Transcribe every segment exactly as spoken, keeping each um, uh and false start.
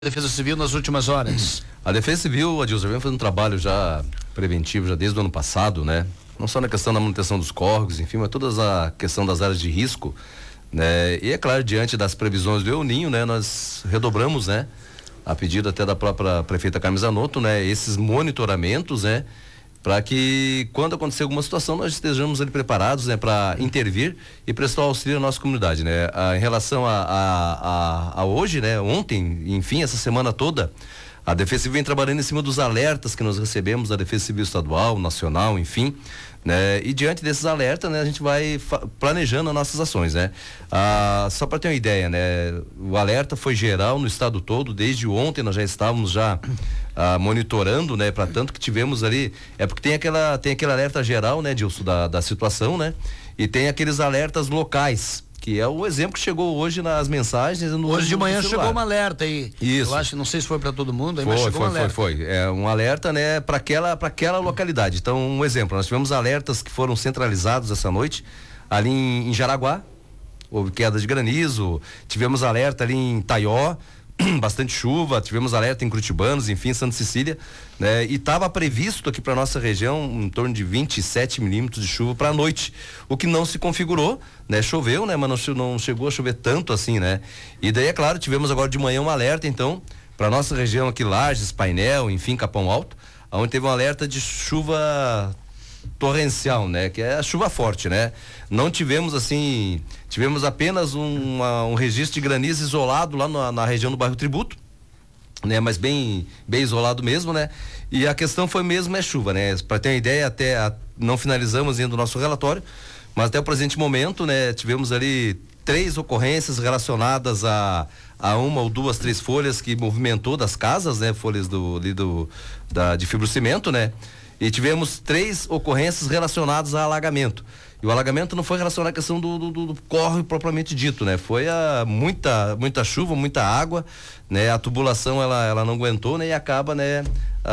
Defesa Civil nas últimas horas? A Defesa Civil, Adilson, vem fazendo um trabalho já preventivo, já desde o ano passado, né? Não só na questão da manutenção dos córregos, enfim, mas toda a questão das áreas de risco, né? E é claro, diante das previsões do El Ninho, né? Nós redobramos, né? A pedido até da própria prefeita Carmen Zanotto, né? Esses monitoramentos, né? Para que quando acontecer alguma situação nós estejamos ali preparados, né, para intervir e prestar auxílio à nossa comunidade, né? Ah, em relação a, a, a, a hoje, né, ontem, enfim, essa semana toda, a Defesa Civil vem trabalhando em cima dos alertas que nós recebemos da Defesa Civil Estadual, Nacional, enfim, né? E diante desses alertas, né, a gente vai planejando as nossas ações, né? Ah, só para ter uma ideia, né? O alerta foi geral no estado todo, desde ontem nós já estávamos já ah, monitorando, né? Para tanto que tivemos ali, é porque tem aquela, tem aquele alerta geral, né, Dilson, da, da situação, né? E tem aqueles alertas locais, que é o exemplo que chegou hoje nas mensagens. No, hoje de manhã chegou um alerta aí. Isso. Eu acho, não sei se foi para todo mundo, aí, foi, mas chegou foi, um alerta. Foi, foi, é um alerta, né, para aquela, para aquela localidade. Então, um exemplo, nós tivemos alertas que foram centralizados essa noite, ali em, em Jaraguá, houve queda de granizo, tivemos alerta ali em Taió, bastante chuva, tivemos alerta em Curitibanos, enfim, Santa Cecília, né? E estava previsto aqui para nossa região em torno de vinte e sete milímetros de chuva para a noite, o que não se configurou, né? Choveu, né? Mas não, não chegou a chover tanto assim, né? E daí, é claro, tivemos agora de manhã um alerta, então, para nossa região aqui, Lages, Painel, enfim, Capão Alto, onde teve um alerta de chuva torrencial, né? Que é a chuva forte, né? Não tivemos assim, tivemos apenas um, uma, um registro de granizo isolado lá na, na região do bairro Tributo, né? Mas bem, bem isolado mesmo, né? E a questão foi mesmo é chuva, né? Para ter uma ideia, até a, não finalizamos ainda o nosso relatório, mas até o presente momento, né? Tivemos ali três ocorrências relacionadas a a uma ou duas, três folhas que movimentou das casas, né? Folhas do, ali do da, de fibrocimento, né? E tivemos três ocorrências relacionadas a alagamento. E o alagamento não foi relacionado à questão do, do, do córrego propriamente dito, né? Foi a muita, muita chuva, muita água, né? A tubulação ela, ela não aguentou, né? E acaba, né?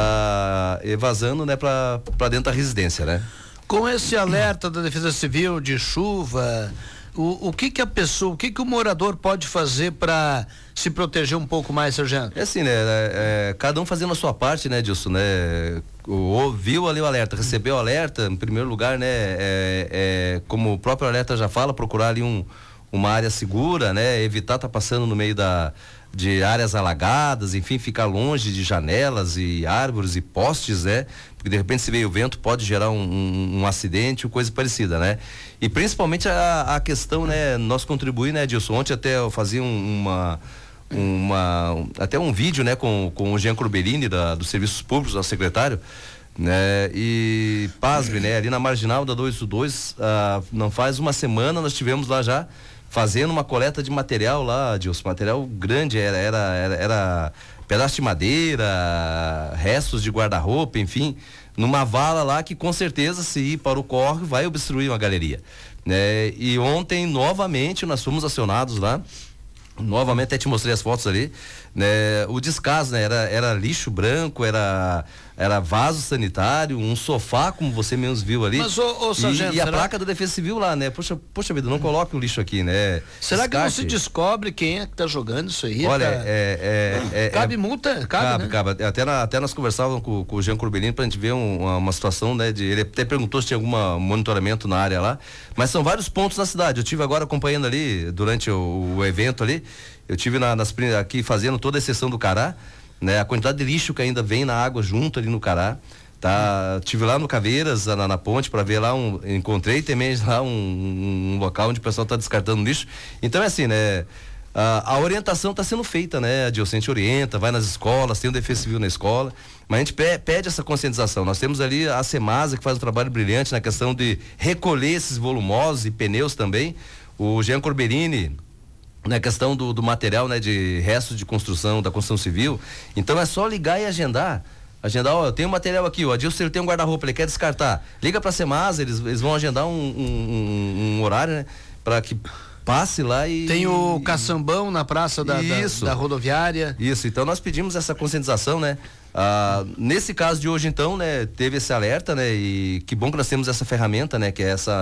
Ah, evasando, né? Para para dentro da residência, né? Com esse alerta da Defesa Civil de chuva, o, o que que a pessoa, o que que o morador pode fazer para se proteger um pouco mais, sargento? É assim, né? É, é, cada um fazendo a sua parte, né, Dilson, né? Ouviu ali o alerta, recebeu o alerta, em primeiro lugar, né? É, é, como o próprio alerta já fala, procurar ali um, uma área segura, né? Evitar estar tá passando no meio da, de áreas alagadas, enfim, ficar longe de janelas e árvores e postes, né? Porque de repente se veio o vento pode gerar um, um, um acidente ou coisa parecida, né? E principalmente a, a questão, né? Nós contribuir, né, Dilson? Ontem até eu fazia um, uma uma um, até um vídeo, né, com, com o Jean Corbellini da, dos Serviços Públicos, nosso secretário, né, e pasme, né, ali na marginal da dois dois, ah, não faz uma semana nós tivemos lá já fazendo uma coleta de material lá, Dilson, material grande, era, era, era, era pedaço de madeira, restos de guarda-roupa, enfim, numa vala lá que com certeza se ir para o córrego vai obstruir uma galeria, né, e ontem novamente nós fomos acionados lá. Novamente, até te mostrei as fotos ali, né? O descaso, né? Era, era lixo branco, era, era vaso sanitário, um sofá, como você mesmo viu ali. Mas, ô, ô, sargento, e, e a será... placa da Defesa Civil lá, né? Poxa, poxa vida, não coloque o lixo aqui, né? Será Descarte. que não se descobre quem é que tá jogando isso aí? Olha, tá... é, é, é... Cabe é, multa? Cabe, cabe, né? cabe. Até, na, até nós conversávamos com, com o Jean Corbellini pra gente ver um, uma, uma situação, né? De, ele até perguntou se tinha algum monitoramento na área lá, mas são vários pontos na cidade. Eu tive agora acompanhando ali, durante o, o evento ali, eu tive na, nas, aqui fazendo toda a exceção do Cará, né? A quantidade de lixo que ainda vem na água junto ali no Cará, tá? Tive lá no Caveiras, na, na ponte, para ver lá um, encontrei também lá um, um, um local onde o pessoal tá descartando lixo. Então é assim, né? A, a orientação está sendo feita, né? A Diocente orienta, vai nas escolas, tem o Defesa Civil na escola, mas a gente pe, pede essa conscientização. Nós temos ali a Semasa que faz um trabalho brilhante na questão de recolher esses volumosos e pneus também. O Jean Corbellini, na questão do, do material, né, de restos de construção, da construção civil. Então é só ligar e agendar. Agendar, ó, eu tenho material aqui, o Adilson ele tem um guarda-roupa, ele quer descartar. Liga pra Semasa, eles, eles vão agendar um, um, um horário, né, para que passe lá e... Tem o caçambão na praça da, da, da rodoviária. Isso, então nós pedimos essa conscientização, né? Ah, nesse caso de hoje, então, né, teve esse alerta, né, e que bom que nós temos essa ferramenta, né, que é essa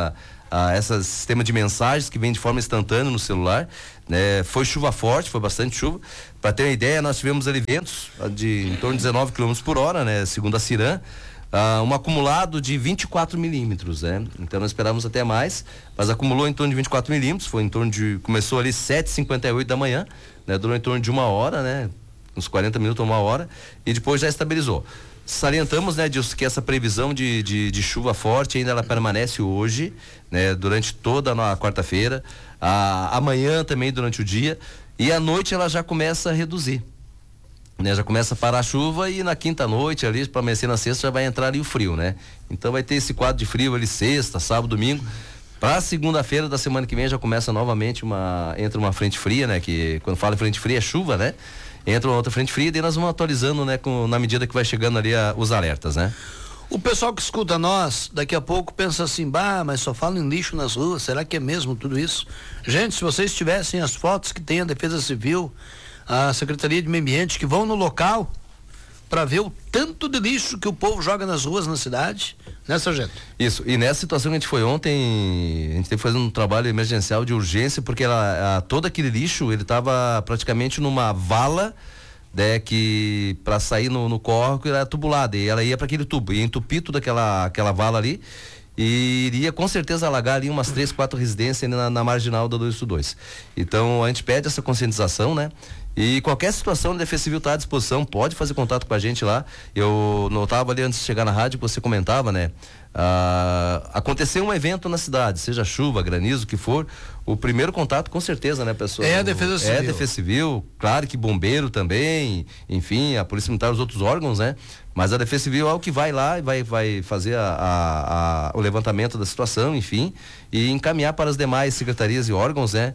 a esse sistema de mensagens que vem de forma instantânea no celular, né? Foi chuva forte, foi bastante chuva. Para ter uma ideia, nós tivemos ali ventos de em torno de dezenove quilômetros por hora, né? Segundo a Ciran, uh, um acumulado de vinte e quatro milímetros, né? Então nós esperávamos até mais, mas acumulou em torno de vinte e quatro milímetros, foi em torno de, começou ali sete e cinquenta e oito da manhã, né? Durou em torno de uma hora, né? Uns quarenta minutos, uma hora, e depois já estabilizou. Salientamos, né, Dilson, que essa previsão de, de, de chuva forte ainda ela permanece hoje, né, durante toda a quarta-feira, a, amanhã também durante o dia, e à noite ela já começa a reduzir, né, já começa a parar a chuva e na quinta-noite ali, para amanhecer na sexta, já vai entrar ali o frio, né? Então vai ter esse quadro de frio ali sexta, sábado, domingo. Para segunda-feira da semana que vem já começa novamente uma, entra uma frente fria, né, que quando fala em frente fria é chuva, né? Entra uma outra frente fria e daí nós vamos atualizando, né, com, na medida que vai chegando ali a, os alertas, né? O pessoal que escuta nós, daqui a pouco pensa assim, bah, mas só falam em lixo nas ruas, será que é mesmo tudo isso? Gente, se vocês tivessem as fotos que tem a Defesa Civil, a Secretaria de Meio Ambiente, que vão no local para ver o tanto de lixo que o povo joga nas ruas na cidade, né, sargento? Isso, e nessa situação que a gente foi ontem, a gente teve que fazer um trabalho emergencial de urgência, porque ela, a, todo aquele lixo, ele estava praticamente numa vala, né, que para sair no, no córrego era tubulada, e ela ia para aquele tubo, ia entupir toda aquela, aquela vala ali, e iria com certeza alagar ali umas três, quatro residências na, na marginal da dois dois. Então a gente pede essa conscientização, né? E qualquer situação a Defesa Civil está à disposição, pode fazer contato com a gente lá. Eu notava ali antes de chegar na rádio que você comentava, né? Ah, aconteceu um evento na cidade, seja chuva, granizo, o que for, o primeiro contato com certeza, né, pessoal? É a Defesa Civil. É a Defesa Civil, claro que bombeiro também, enfim, a Polícia Militar, os outros órgãos, né? Mas a Defesa Civil é o que vai lá e vai, vai fazer a, a, a, o levantamento da situação, enfim, e encaminhar para as demais secretarias e órgãos, né?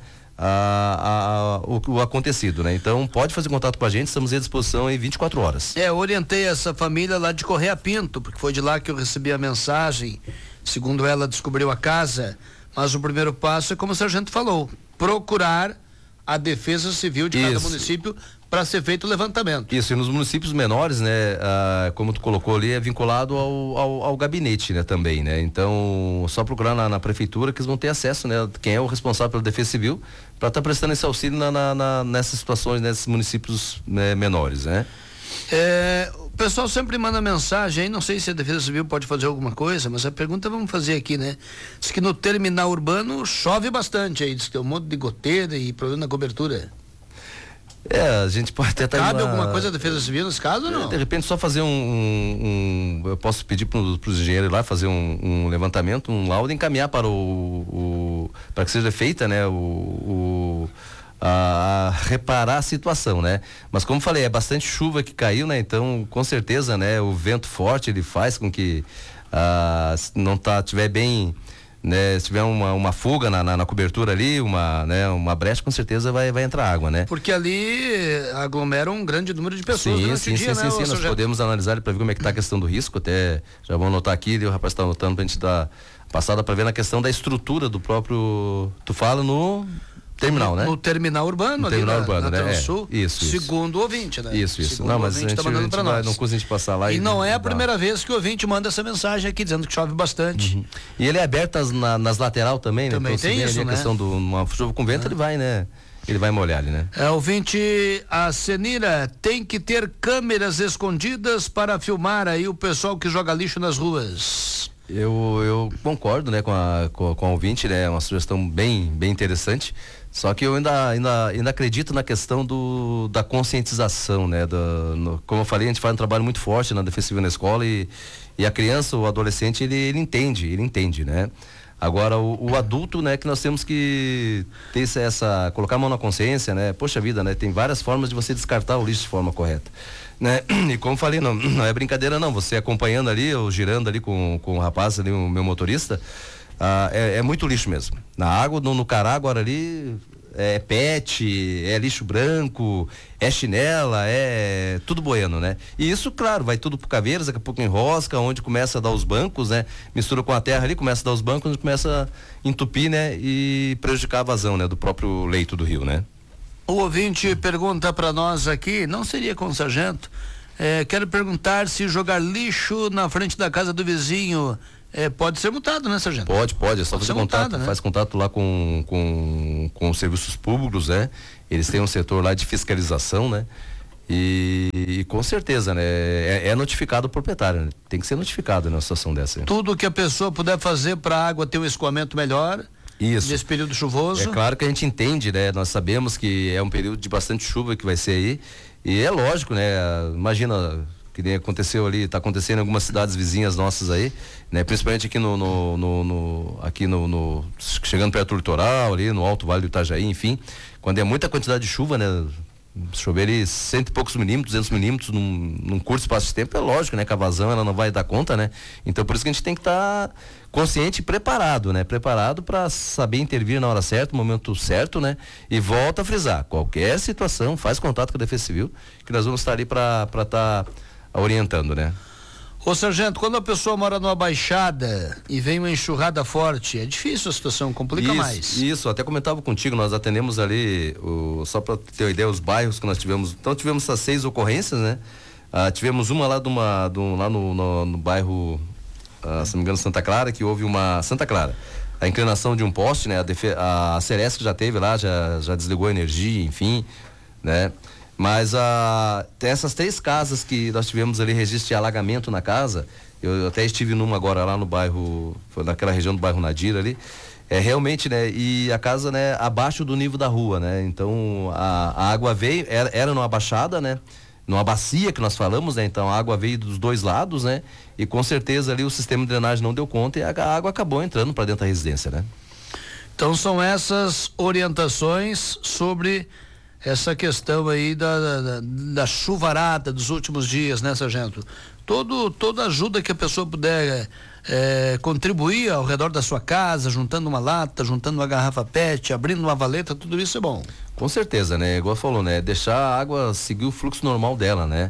A, a, o, o acontecido, né? Então pode fazer contato com a gente, estamos à disposição em vinte e quatro horas. É, eu orientei essa família lá de Correia Pinto, porque foi de lá que eu recebi a mensagem, segundo ela descobriu a casa, mas o primeiro passo é como o sargento falou, procurar a Defesa Civil de cada Isso. município para ser feito o levantamento. Isso, e nos municípios menores, né, ah, como tu colocou ali, é vinculado ao, ao, ao gabinete, né, também, né? Então, só procurar na, na prefeitura que eles vão ter acesso, né? Quem é o responsável pela Defesa Civil para estar tá prestando esse auxílio na, na, na, nessas situações, nesses municípios, né, menores, né? É, o pessoal sempre manda mensagem aí, não sei se a Defesa Civil pode fazer alguma coisa, mas a pergunta vamos fazer aqui, né? Diz que no terminal urbano chove bastante aí, diz que tem um monte de goteira e problema na cobertura. É, a gente pode até estar Cabe alguma coisa da Defesa Civil nesse caso ou não? De repente só fazer um, um, um eu posso pedir para os engenheiros lá fazer um, um levantamento, um laudo e encaminhar para o, o para que seja feita, né, o, o a, a reparar a situação, né? Mas como falei, é bastante chuva que caiu, né? Então, com certeza, né, o vento forte ele faz com que ah, não tá tiver bem, né, se tiver uma, uma fuga na, na, na cobertura ali, uma, né, uma brecha, com certeza vai, vai entrar água, né? Porque ali aglomera um grande número de pessoas sim, durante sim, o dia, sim, né? sim, sim, nós já... podemos analisar para ver como é que tá a questão do risco, até já vamos anotar aqui, e o rapaz está anotando pra gente dar passada para ver na questão da estrutura do próprio, tu fala no terminal, né? No terminal urbano, no ali terminal na, urbano, na né? Transul, é, isso, isso. segundo o ouvinte, né? Isso, isso. Segundo não, o mas a gente, tá mandando a gente pra vai, nós. não custa a gente passar lá. E, e não é a dá. primeira vez que o ouvinte manda essa mensagem aqui dizendo que chove bastante. Uhum. E ele é aberto as, na, nas lateral também, né? Também então, tem se isso, ali né? A questão de uma chuva com vento, Ah. ele vai, né? Ele vai molhar ali, né? É, ouvinte, a Senira tem que ter câmeras escondidas para filmar aí o pessoal que joga lixo nas ruas. Eu, eu concordo, né, com a, com, com a ouvinte, né? É uma sugestão bem, bem interessante. Só que eu ainda, ainda, ainda acredito na questão do, da conscientização, né? Da, no, como eu falei, a gente faz um trabalho muito forte na Defesa Civil na escola e, e a criança, o adolescente, ele, ele entende, ele entende, né? Agora, o, o adulto, né, que nós temos que ter essa, colocar a mão na consciência, né? Poxa vida, né? Tem várias formas de você descartar o lixo de forma correta, né? E como falei, não, não é brincadeira não, você acompanhando ali, eu girando ali com, com o rapaz ali, o meu motorista, ah, é, é muito lixo mesmo. Na água, no, no cará agora ali, é pet, é lixo branco, é chinela, é tudo boiando, né? E isso, claro, vai tudo pro Caveiras, daqui a pouco enrosca, onde começa a dar os bancos, né? Mistura com a terra ali, começa a dar os bancos, onde começa a entupir, né? E prejudicar a vazão, né? Do próprio leito do rio, né? O ouvinte pergunta para nós aqui, não seria com o sargento, é, quero perguntar se jogar lixo na frente da casa do vizinho é, pode ser multado, né, sargento? Pode, pode, é só pode fazer multado, contato, né? faz contato lá com, com, com os serviços públicos, né? Eles têm um setor lá de fiscalização, né? E, e com certeza, né? É, é notificado o proprietário, né? Tem que ser notificado numa situação dessa. Tudo que a pessoa puder fazer para a água ter um escoamento melhor. Isso. Nesse período chuvoso. É claro que a gente entende, né? Nós sabemos que é um período de bastante chuva que vai ser aí. E é lógico, né? Imagina que nem aconteceu ali, está acontecendo em algumas cidades vizinhas nossas aí, né? Principalmente aqui no, no, no, no aqui no, no chegando perto do litoral, ali no Alto Vale do Itajaí, enfim, quando é muita quantidade de chuva, né? Chover ali cento e poucos milímetros, duzentos milímetros num, num curto espaço de tempo, é lógico, né? Que a vazão ela não vai dar conta, né? Então por isso que a gente tem que estar tá consciente e preparado, né? Preparado para saber intervir na hora certa, no momento certo, né? E volta a frisar, qualquer situação, faz contato com a Defesa Civil, que nós vamos estar ali para estar tá orientando, né? Ô sargento, quando a pessoa mora numa baixada e vem uma enxurrada forte, é difícil a situação, complica isso, mais. Isso, até comentava contigo, nós atendemos ali, o, só para ter uma ideia, os bairros que nós tivemos. Então tivemos essas seis ocorrências, né? Ah, tivemos uma lá, de uma, de um, lá no, no, no bairro, ah, se não me engano, Santa Clara, que houve uma. Santa Clara. A inclinação de um poste, né? A, defe, a, a Ceresc já teve lá, já, já desligou a energia, enfim, né? Mas a, essas três casas que nós tivemos ali registro de alagamento na casa, eu, eu até estive numa agora lá no bairro, naquela região do bairro Nadira ali, é realmente, né, e a casa, né, abaixo do nível da rua, né, então a, a água veio, era, era numa baixada, né, numa bacia que nós falamos, né, então a água veio dos dois lados, né, e com certeza ali o sistema de drenagem não deu conta e a, a água acabou entrando para dentro da residência, né. Então são essas orientações sobre essa questão aí da, da, da chuvarada dos últimos dias, né, sargento? Todo, toda ajuda que a pessoa puder é, contribuir ao redor da sua casa, juntando uma lata, juntando uma garrafa pet, abrindo uma valeta, tudo isso é bom. Com certeza, né? Igual falou, né? Deixar a água seguir o fluxo normal dela, né?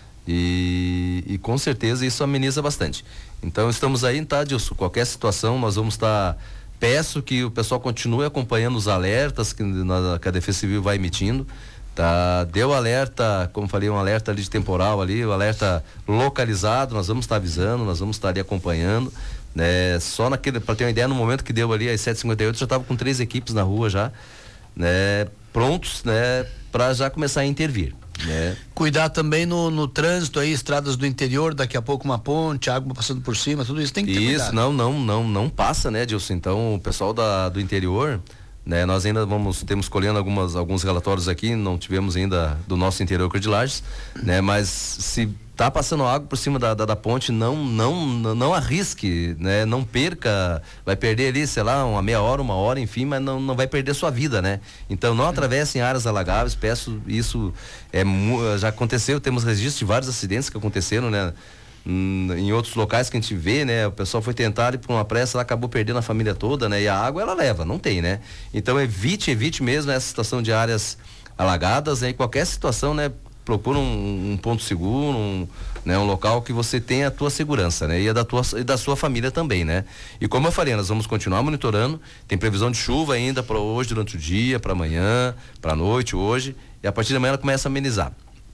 E, e com certeza isso ameniza bastante. Então estamos aí, tá, Dilson? Qualquer situação nós vamos estar... Tá, peço que o pessoal continue acompanhando os alertas que, na, que a Defesa Civil vai emitindo, tá? Deu alerta, como falei, um alerta ali de temporal ali, o um alerta localizado, nós vamos estar tá avisando, nós vamos estar tá ali acompanhando, né? Só naquele, para ter uma ideia, no momento que deu ali às sete e cinquenta e oito, já estava com três equipes na rua já, né? Prontos, né? Para já começar a intervir. É. Cuidar também no, no trânsito aí, estradas do interior, daqui a pouco uma ponte, água passando por cima, tudo isso tem que ter isso, cuidado. não, não, não, não passa, né, Dilson? Então, o pessoal da, do interior, né, nós ainda vamos, temos colhendo algumas, alguns relatórios aqui, não tivemos ainda do nosso interior de Lages, né, mas se tá passando água por cima da, da, da ponte, não, não, não, não arrisque, né, não perca, vai perder ali, sei lá, uma meia hora, uma hora, enfim, mas não, não vai perder sua vida, né? Então não atravessem áreas alagáveis, peço isso, é, já aconteceu, temos registro de vários acidentes que aconteceram, né? Em outros locais que a gente vê, né? O pessoal foi tentar ir por uma pressa, ela acabou perdendo a família toda, né? E a água ela leva, não tem, né? Então evite, evite mesmo essa situação de áreas alagadas, né? E qualquer situação, né? Procura um, um ponto seguro, um, né, um local que você tenha a tua segurança, né? E a da tua e da sua família também, né? E como eu falei, nós vamos continuar monitorando, tem previsão de chuva ainda para hoje, durante o dia, para amanhã, para noite, hoje, e a partir de amanhã ela começa a amenizar.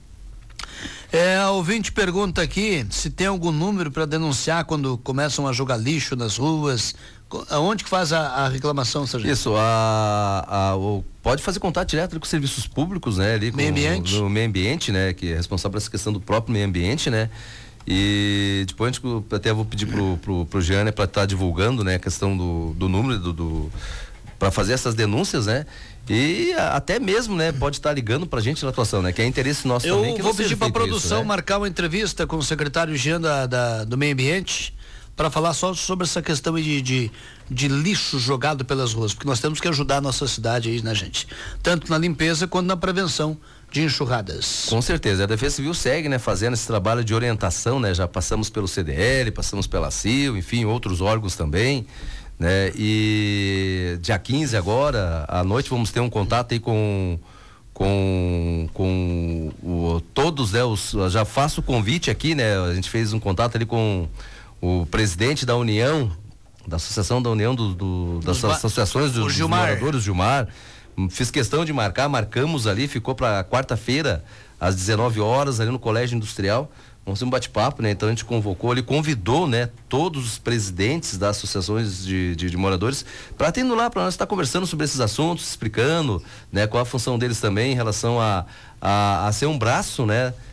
É, a ouvinte pergunta aqui se tem algum número para denunciar quando começam a jogar lixo nas ruas. Aonde que faz a, a reclamação, sargento? Isso, a, a, o, pode fazer contato direto com os serviços públicos, né? Ali com meio ambiente. O meio ambiente, né? Que é responsável por essa questão do próprio meio ambiente, né? E depois a gente, até vou pedir pro, pro, pro Jeane para estar tá divulgando, né? A questão do, do número, do, do para fazer essas denúncias, né? E até mesmo, né? Pode estar tá ligando pra gente na atuação, né? Que é interesse nosso Eu também. Que Eu vou pedir pra produção isso, né? marcar uma entrevista com o secretário Jean da, da, do meio ambiente para falar só sobre essa questão de, de, de lixo jogado pelas ruas, porque nós temos que ajudar a nossa cidade aí, né, gente? Tanto na limpeza quanto na prevenção de enxurradas. Com certeza, a Defesa Civil segue, né, fazendo esse trabalho de orientação, né? Já passamos pelo C D L, passamos pela C I L, enfim, outros órgãos também, né? E dia quinze agora, à noite, vamos ter um contato aí com com com o, todos, né, os, já faço o convite aqui, né? A gente fez um contato ali com o presidente da União, da Associação da União do, do, das Os associações dos, dos Gilmar. moradores, Gilmar. Fiz questão de marcar, marcamos ali, ficou para quarta-feira, às dezenove horas, ali no Colégio Industrial, Vamos ter um bate-papo, né? Então a gente convocou, ele convidou, né, todos os presidentes das associações de, de, de moradores para ter indo lá para nós estar conversando sobre esses assuntos, explicando, né, qual a função deles também em relação a, a, a ser um braço, né,